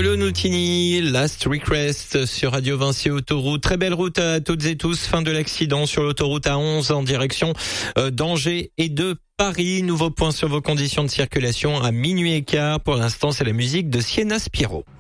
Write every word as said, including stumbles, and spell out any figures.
Milo Nutini, Last Request sur Radio Vinci Autoroute. Très belle route à toutes et tous. Fin de l'accident sur l'autoroute A onze en direction d'Angers et de Paris. Nouveau point sur vos conditions de circulation à minuit et quart. Pour l'instant, c'est la musique de Sienna Spiro.